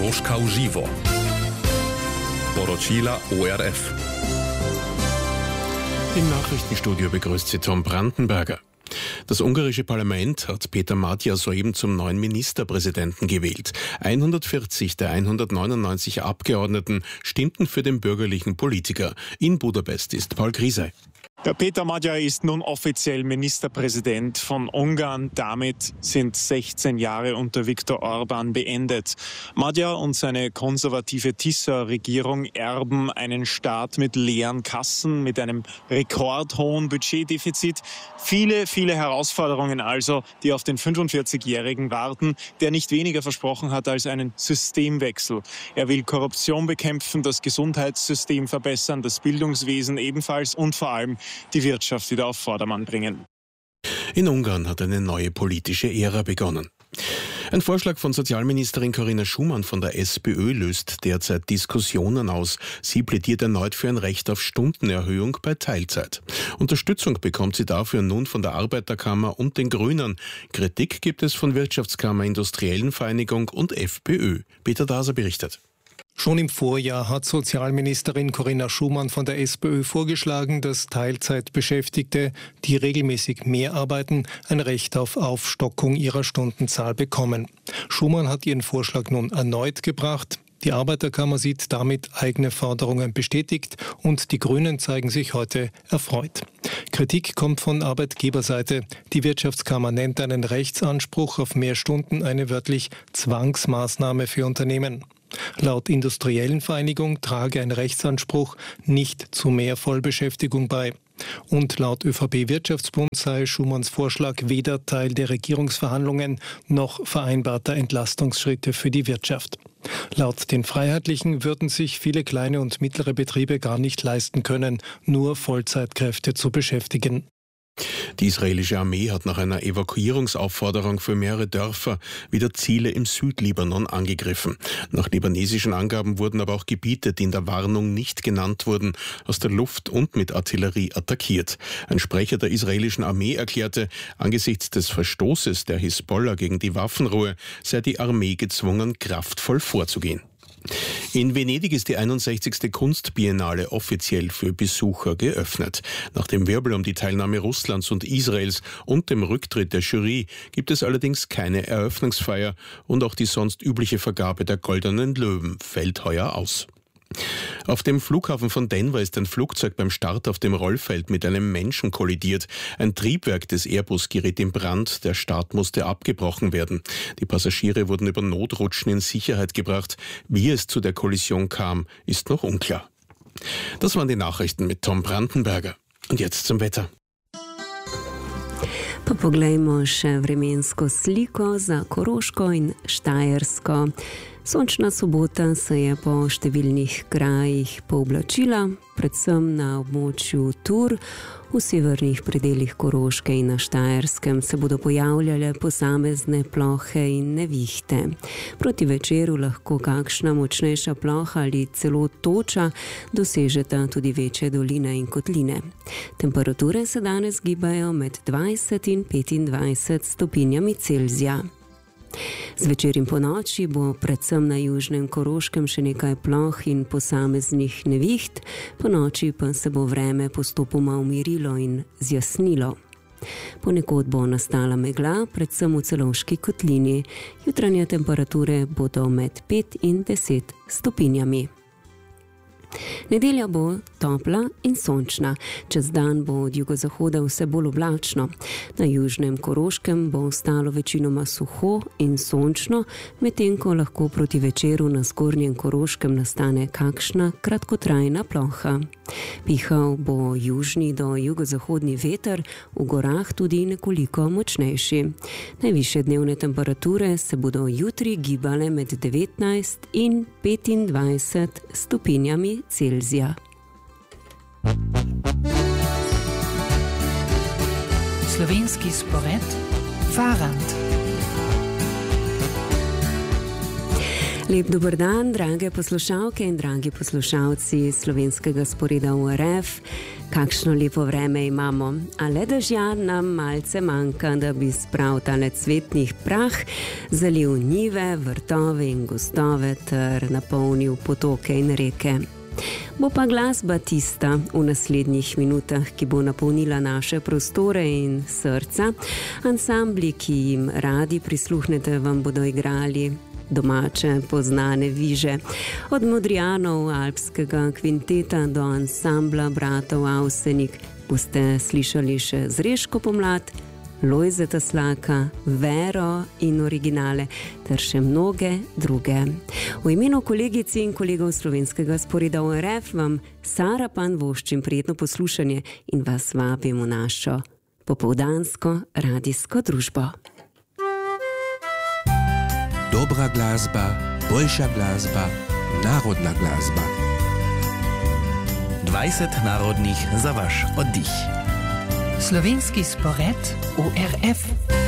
Koroška v živo. Poročila ORF. Im Nachrichtenstudio begrüßt Sie Tom Brandenberger. Das ungarische Parlament hat Peter Magyar soeben zum neuen Ministerpräsidenten gewählt. 140 der 199 Abgeordneten stimmten für den bürgerlichen Politiker. In Budapest ist Paul Grisey. Der Peter Magyar ist nun offiziell Ministerpräsident von Ungarn. Damit sind 16 Jahre unter Viktor Orbán beendet. Magyar und seine konservative Tisza-Regierung erben einen Staat mit leeren Kassen, mit einem rekordhohen Budgetdefizit. Viele Herausforderungen also, die auf den 45-Jährigen warten, der nicht weniger versprochen hat als einen Systemwechsel. Er will Korruption bekämpfen, das Gesundheitssystem verbessern, das Bildungswesen ebenfalls und vor allem die Wirtschaft wieder auf Vordermann bringen. In Ungarn hat eine neue politische Ära begonnen. Ein Vorschlag von Sozialministerin Corinna Schumann von der SPÖ löst derzeit Diskussionen aus. Sie plädiert erneut für ein Recht auf Stundenerhöhung bei Teilzeit. Unterstützung bekommt sie dafür nun von der Arbeiterkammer und den Grünen. Kritik gibt es von Wirtschaftskammer, Industriellen Vereinigung und FPÖ. Peter Daser berichtet. Schon im Vorjahr hat Sozialministerin Corinna Schumann von der SPÖ vorgeschlagen, dass Teilzeitbeschäftigte, die regelmäßig mehr arbeiten, ein Recht auf Aufstockung ihrer Stundenzahl bekommen. Schumann hat ihren Vorschlag nun erneut gebracht. Die Arbeiterkammer sieht damit eigene Forderungen bestätigt und die Grünen zeigen sich heute erfreut. Kritik kommt von Arbeitgeberseite. Die Wirtschaftskammer nennt einen Rechtsanspruch auf mehr Stunden eine wörtlich Zwangsmaßnahme für Unternehmen. Laut Industriellen Vereinigung trage ein Rechtsanspruch nicht zu mehr Vollbeschäftigung bei. Und laut ÖVP-Wirtschaftsbund sei Schumanns Vorschlag weder Teil der Regierungsverhandlungen noch vereinbarter Entlastungsschritte für die Wirtschaft. Laut den Freiheitlichen würden sich viele kleine und mittlere Betriebe gar nicht leisten können, nur Vollzeitkräfte zu beschäftigen. Die israelische Armee hat nach einer Evakuierungsaufforderung für mehrere Dörfer wieder Ziele im Südlibanon angegriffen. Nach libanesischen Angaben wurden aber auch Gebiete, die in der Warnung nicht genannt wurden, aus der Luft und mit Artillerie attackiert. Ein Sprecher der israelischen Armee erklärte, angesichts des Verstoßes der Hisbollah gegen die Waffenruhe sei die Armee gezwungen, kraftvoll vorzugehen. In Venedig ist die 61. Kunstbiennale offiziell für Besucher geöffnet. Nach dem Wirbel um die Teilnahme Russlands und Israels und dem Rücktritt der Jury gibt es allerdings keine Eröffnungsfeier und auch die sonst übliche Vergabe der Goldenen Löwen fällt heuer aus. Auf dem Flughafen von Denver ist ein Flugzeug beim Start auf dem Rollfeld mit einem Menschen kollidiert. Ein Triebwerk des Airbus geriet in Brand. Der Start musste abgebrochen werden. Die Passagiere wurden über Notrutschen in Sicherheit gebracht. Wie es zu der Kollision kam, ist noch unklar. Das waren die Nachrichten mit Tom Brandenberger. Und jetzt zum Wetter. Pa poglejmo še vremensko sliko za Koroško in Štajersko. Sončna sobota se je po številnih krajih pooblačila, predvsem na območju Tur. V severnih predeljih Koroške in na Štajerskem se bodo pojavljale posamezne plohe in nevihte. Proti večeru lahko kakšna močnejša ploha ali celo toča dosežeta tudi večje doline in kotline. Temperature se danes gibajo med 20 in 25 stopinjami Celzija. Zvečer in ponoči bo predvsem na južnem Koroškem še nekaj ploh in posameznih neviht, ponoči pa se bo vreme postopoma umirilo in zjasnilo. Ponekod bo nastala megla, predvsem v Celovški kotlini. Jutranje temperature bodo med 5 in 10 stopinjami. Nedelja bo topla in sončna. Čez dan bo od jugozahoda vse bolj oblačno. Na južnem Koroškem bo ostalo večinoma suho in sončno, medtem ko lahko proti večeru na zgornjem Koroškem nastane kakšna kratkotrajna ploha. Pihal bo južni do jugozahodni veter, v gorah tudi nekoliko močnejši. Najvišje dnevne temperature se bodo jutri gibale med 19 in 25 stopinjami Celzija. Slovenski spored Farant. Lep dober dan, drage poslušalke in dragi poslušalci slovenskega sporeda ORF. Kakšno lepo vreme imamo, a le dežja nam malce manjka, da bi sprav tale cvetnih prah zalil njive, vrtove in gostove ter napolnil potoke in reke. Bo pa glasba tista v naslednjih minutah, ki bo napolnila naše prostore in srca. Ansambli, ki jim radi prisluhnete, vam bodo igrali domače poznane viže. Od Modrijanov, alpskega kvinteta do ansambla bratov Avsenik boste slišali še Zreško pomlad, Lojzeta Slaka, Vero in Originale ter še mnoge druge. V imenu kolegici in kolegov slovenskega sporeda ORF vam Sara Pan voščim prijetno poslušanje in vas vabim v našo popoldansko radijsko družbo. Dobra glasba, boljša glasba, narodna glasba. 20 narodnih za vaš oddih. Slovenski spored ORF.